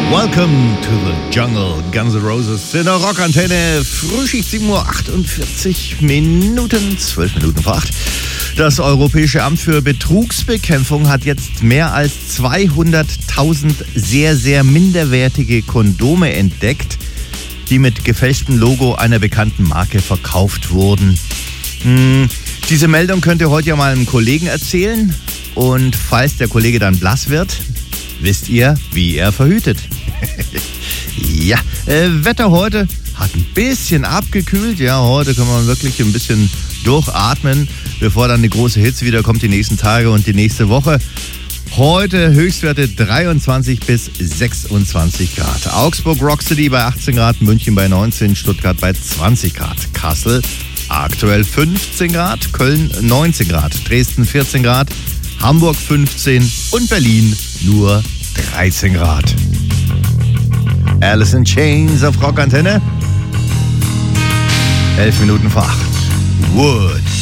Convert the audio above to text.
Welcome to the Jungle, Guns N' Roses in der Rockantenne. Frühschicht 7:48 Minuten, 12 Minuten vor 8. Das Europäische Amt für Betrugsbekämpfung hat jetzt mehr als 200.000 sehr, sehr minderwertige Kondome entdeckt, die mit gefälschtem Logo einer bekannten Marke verkauft wurden. Diese Meldung könnt ihr heute ja mal einem Kollegen erzählen. Und falls der Kollege dann blass wird, wisst ihr, wie er verhütet. Ja, Wetter heute hat ein bisschen abgekühlt. Ja, heute kann man wirklich ein bisschen durchatmen, bevor dann die große Hitze wieder kommt die nächsten Tage und die nächste Woche. Heute Höchstwerte 23 bis 26 Grad. Augsburg Rock City bei 18 Grad, München bei 19, Stuttgart bei 20 Grad. Kassel aktuell 15 Grad, Köln 19 Grad, Dresden 14 Grad, Hamburg 15 und Berlin nur 13 Grad. Alice in Chains auf Rockantenne. 11 Minuten vor 8. Wood.